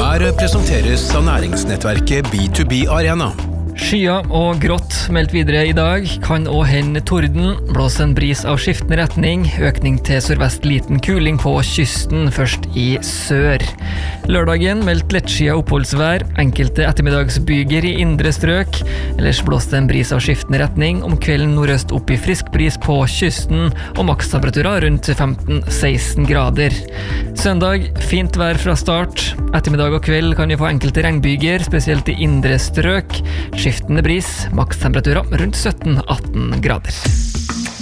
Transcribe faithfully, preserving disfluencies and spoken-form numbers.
Her presenteres av næringsnettverket B to B Arena. Skyer og grått meldt videre i dag, kan også hende torden, blåse en bris av skiftende retning, økning til sørvest liten kuling på kysten, først i sør. Lørdagen meldt lettskia oppholdsvær, enkelte ettermiddagsbyger i indre strøk, ellers blåste en bris av skiftende retning, om kvelden nordøst opp i frisk bris på kysten, og makstemperaturer rundt femten til seksten grader. Søndag, fint vær fra start, ettermiddag og kveld kan vi få enkelte regnbyger, spesielt i indre strøk, skiftende bris, makstemperaturer rundt sytten til atten grader.